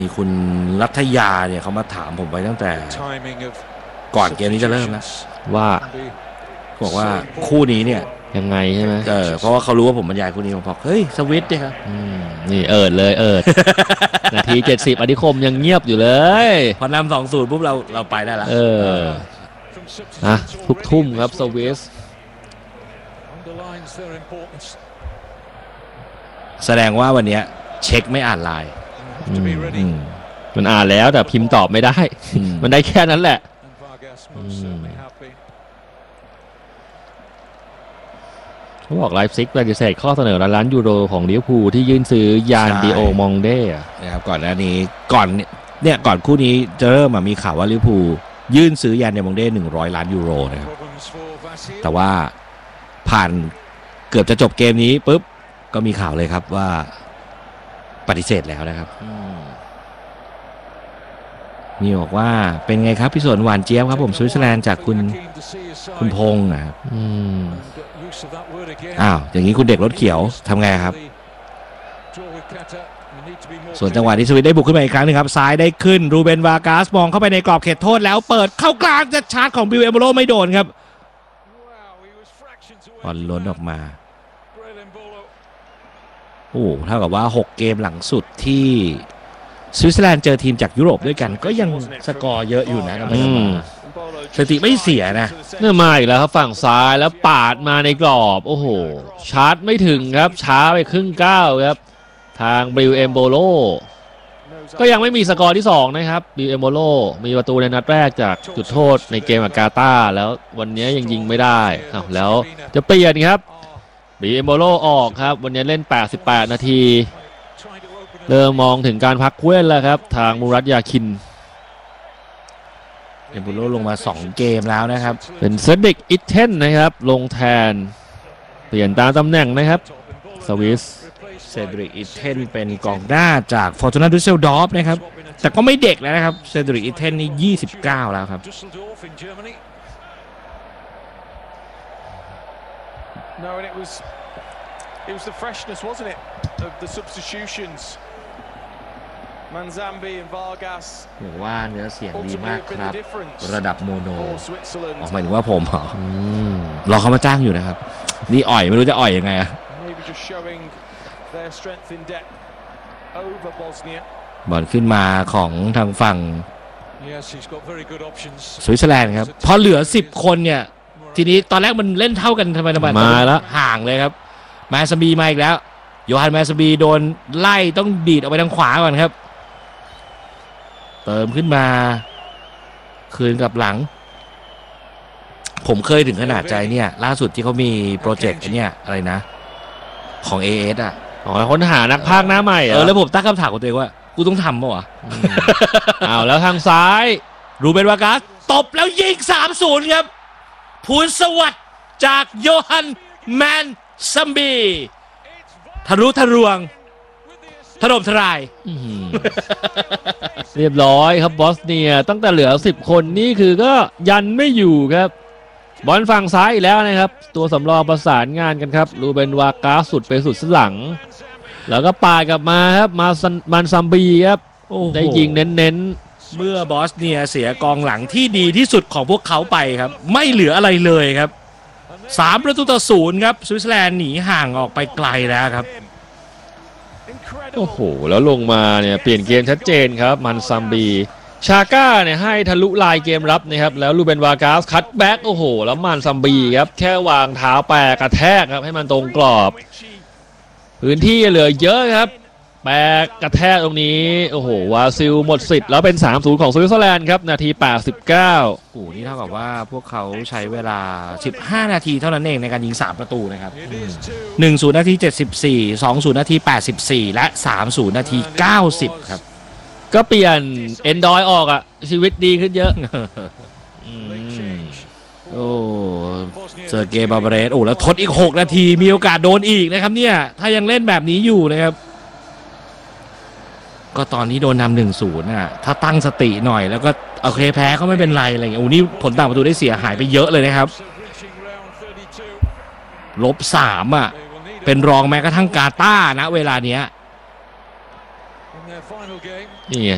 มีคุณรัฐยาเนี่ยเขามาถามผมไว้ตั้งแต่ก่อนเกมนี้จะเริ่มนะว่าบอกว่าคู่นี้เนี่ยยังไงใช่ไหมเพราะว่าเขารู้ว่าผมบรรยายคู่นี้ผมบอกเฮ้ยสวิตเนี่ยครับนี่เลยนาที70อธิคมยังเงียบอยู่เลยพอนำ2-0ปุ๊บเราไปได้ละทุกทุ่มครับสวิสแสดงว่าวันนี้เช็คไม่อ่านไลน์มันอ่านแล้วแต่พิมพ์ตอบไม่ได้มันได้แค่นั้นแหละเขาบอกไลฟ์ซิกปฏิเสธข้อเสนอล้านยูโรของลิเวอร์พูลที่ยื่นซื้อยานดิโอมองเด้นะครับก่อนหน้านี้ก่อนคู่นี้จะเริ่มมีข่าวว่าลิเวอร์พูลยื่นซื้อยานดิโอมองเด้100 ล้านยูโรนะครับแต่ว่าผ่านเกือบจะจบเกมนี้ปุ๊บก็มีข่าวเลยครับว่าปฏิเสธแล้วนะครับมีบอกว่าเป็นไงครับพี่สวนหวานเจี๊ยบครับผมสวิตเซอร์แลนด์จากคุณพงษ์นะครับอย่างนี้คุณเด็กรถเขียวทำไงครับส่วนจังหวะที่สวิตได้บุกขึ้นมาอีกครั้งนึงครับซ้ายได้ขึ้นรูเบนวากาสมองเข้าไปในกรอบเขตโทษแล้วเปิดเข้ากลางจะชาร์จของบิลเอโมโลไม่โดนครับบอลล้นออกมาเท่ากับว่า6เกมหลังสุดที่สวิตเซอร์แลนด์เจอทีมจากยุโรปด้วยกันก็ยังสกอร์เยอะอยู่นะสถิติไม่เสียนะเนี่ยมาอีกแล้วครับฝั่งซ้ายแล้วปาดมาในกรอบโอ้โหชาร์จไม่ถึงครับช้าไปครึ่งก้าวครับทางบิลเอมโบโลก็ยังไม่มีสกอร์ที่2นะครับบิลเอมโบโลมีประตูในนัดแรกจากจุดโทษในเกมกับกาตาร์แล้ววันนี้ยังยิงไม่ได้แล้วจะเปลี่ยนครับบิลเอมโบโลออกครับวันนี้เล่น88นาทีเริ่มมองถึงการพักเว้นแล้วครับทางมูรัตยาคินเอมโบโลลงมา2เกมแล้วนะครับเป็นเซดิกอิทเทนนะครับลงแทนเปลี่ยนตามตำแหน่งนะครับสวิสเซดริกอิทเทนเป็นกองหน้าจากฟอร์ตูนาดุสเซลดอร์ฟนะครับแต่ก็ไม่เด็กแล้วนะครับเซดริกอิทเทนนี่29แล้วครับ No, and it was the freshness, wasn't it, of the substitutions. Manzambi and Vargas บอกว่าเนื้อเสียงดีมากครับระดับโมโนหมายถึงว่าผมรอเขามาจ้างอยู่นะครับนี่อ่อยไม่รู้จะอ่อยยังไงบอลขึ้นมาของทางฝั่งสวิตเซอร์แลนด์ครับพอเหลือ10คนเนี่ยทีนี้ตอนแรกมันเล่นเท่ากันทำไมมาแล้วห่างเลยครับแมสบีมาอีกแล้วโยฮันแมสบีโดนไล่ต้องดีดออกไปทางขวาก่อนครับเติมขึ้นมาคืนกับหลังผมเคยถึงขนาดใจเนี่ยล่าสุดที่เขามีโปรเจกต์เนี่ยอะไรนะของ AS ค้นหานักพากย์หน้าใหม่แล้วผมตั้งคำถามกับตัวเองว่ากูต้องทำป่ะวะแล้วทางซ้ายรูเบนวากาสตบแล้วยิง 3-0 ครับพูนสวัสดิ์จากโยฮันแมนซัมบีทะลุทะลวงถล่มทลายเรียบร้อยครับบอสเนียตั้งแต่เหลือ10คนนี่คือก็ยันไม่อยู่ครับบอลฝั่งซ้ายอีกแล้วนะครับตัวสำรองประสานงานกันครับรูเบนวากาสุดไปสุดหลังแล้วก็ปาดกลับมาครับมันซัมบีครับได้ยิงเน้นเมื่อบอสเนียเสียกองหลังที่ดีที่สุดของพวกเขาไปครับไม่เหลืออะไรเลยครับ3-0ครับสวิตเซอร์แลนด์หนีห่างออกไปไกลแล้วครับโอ้โหแล้วลงมาเนี่ยเปลี่ยนเกมชัดเจนครับมันซัมบีชาก้าเนี่ยให้ทะลุลายเกมรับนะครับแล้วลูเบนวากาสคัตแบ็กโอ้โหแล้วมันซัมบีครับแค่วางเท้าแปรกระแทกครับให้มันตรงกรอบพื้นที่เหลือเยอะครับแปรกระแทกตรงนี้โอ้โหวาซิลหมดสิทธิ์แล้วเป็น 3-0 ของสวิตเซอร์แลนด์ครับนาที89 นี่เท่ากับว่าพวกเขาใช้เวลา15นาทีเท่านั้นเองในการยิง3ประตูนะครับ1-0นาที74 2-0นาที84และ3-0นาที90ครับก็เปลี่ยนเอนดอยออกอ่ะชีวิตดีขึ้นเยอะเซอร์เกย์บาร์เบเรสแล้วทดอีก6นาทีมีโอกาสโดนอีกนะครับเนี่ยถ้ายังเล่นแบบนี้อยู่นะครับก็ตอนนี้โดนนำ 1-0 น่ะถ้าตั้งสติหน่อยแล้วก็โอเคแพ้ก็ไม่เป็นไรอะไรอย่างเงี้ยนี่ผลต่างประตูได้เสียหายไปเยอะเลยนะครับ-3อ่ะเป็นรองแม้กระทั่งกาตาร์นะเวลาเนี้ยนี่